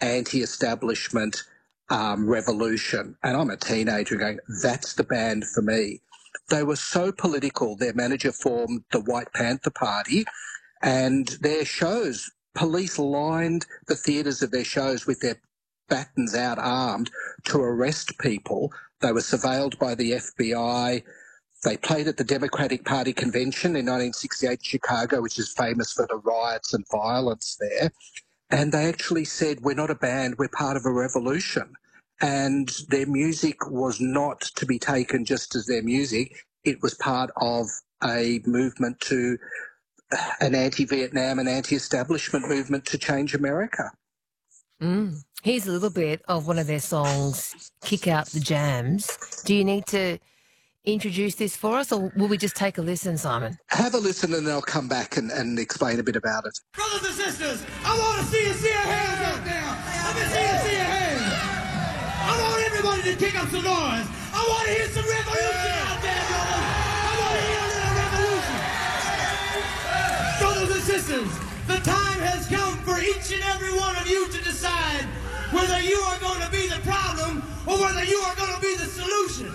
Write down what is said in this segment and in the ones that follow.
anti-establishment revolution. And I'm a teenager going, that's the band for me. They were so political. Their manager formed the White Panther Party, and their shows, police lined the theatres of their shows with their batons out armed to arrest people. They were surveilled by the FBI. They played at the Democratic Party convention in 1968 Chicago, which is famous for the riots and violence there. And they actually said, we're not a band, we're part of a revolution. And their music was not to be taken just as their music. It was part of a movement to an anti-Vietnam and anti-establishment movement to change America. Here's a little bit of one of their songs, Kick Out the Jams. Do you need to introduce this for us, or will we just take a listen, Simon? Have a listen and then I'll come back and explain a bit about it. Brothers and sisters, I want to see your hands out there. Let me see your hands. I want everybody to kick up some noise. I want to hear some revolution out there, brothers. I want to hear a little revolution. Brothers and sisters, the time has come for each and every one of you to decide whether you are going to be the problem or whether you are going to be the solution.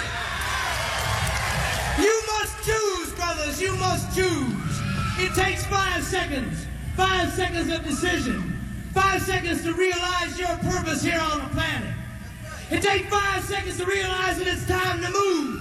You must choose, brothers. You must choose. It takes 5 seconds. 5 seconds of decision. 5 seconds to realize your purpose here on the planet. It takes 5 seconds to realize that it's time to move.